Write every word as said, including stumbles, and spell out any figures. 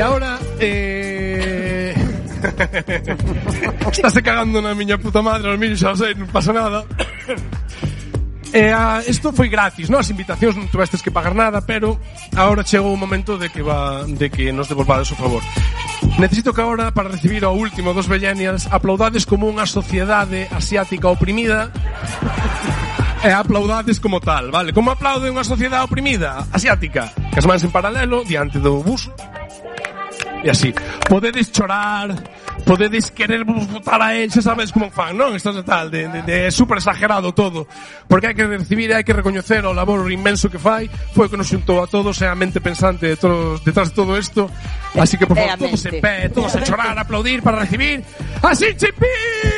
ahora eh... Estáse cagando na miña puta madre, os miños xa sei, non pasa nada. Eh, a, esto foi gratis, non? As invitacións non tuvestes que pagar nada, pero agora chegou o momento de que va, de que nos devolvades o favor. Necesito que agora, para recibir ao último dos Millennials, aplaudades como unha sociedade asiática oprimida e aplaudades como tal, vale? Como aplaude unha sociedade oprimida asiática? Que as mans en paralelo diante do bus. E así, podedes chorar, podedes querer votar a él, xa sabes como fan, non? Isto é tal, de, de, de super exagerado todo, porque hai que recibir, hai que recoñecer o labor inmenso que fai, foi que nos xuntou a todos, é a mente pensante de todos, detrás de todo isto, así que por favor, todos en pé, todos a chorar, a aplaudir para recibir a Xi Jinping!